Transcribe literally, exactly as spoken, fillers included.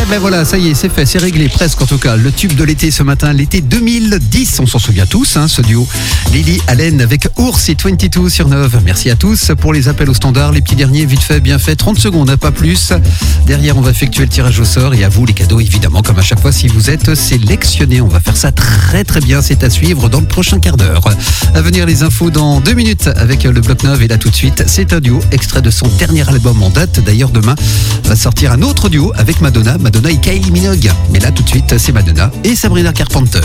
ben voilà, ça y est, c'est fait, c'est réglé, presque en tout cas. Le tube de l'été ce matin, l'été deux mille dix, on s'en souvient tous, hein, ce duo. Lily Allen avec Ours et vingt-deux sur neuf. Merci à tous pour les appels au standard. Les petits derniers, vite fait, bien fait, trente secondes, hein, pas plus. Derrière, on va effectuer le tirage au sort et à vous les cadeaux, évidemment, comme à chaque fois, si vous êtes sélectionnés. On va faire ça très très bien, c'est à suivre dans le prochain quart d'heure. À venir les infos dans deux minutes avec le Bloc neuf et là tout de suite, c'est un duo extrait de son dernier album en date. D'ailleurs, demain va sortir un autre duo avec Madonna, Madonna et Kylie Minogue. Mais là tout de suite, c'est Madonna et Sabrina Carpenter.